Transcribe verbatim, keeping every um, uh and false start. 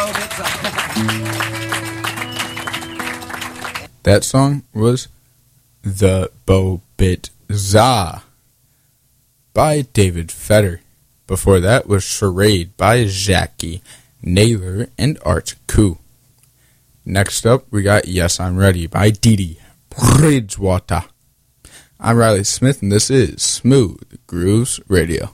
That song was The Bo Bit Za by David Fetter. Before that was Charade by Jackie Naylor and Art Koo. Next up, we got Yes, I'm Ready by Dee Dee Bridgewater. I'm Riley Smith, and this is Smooth Grooves Radio.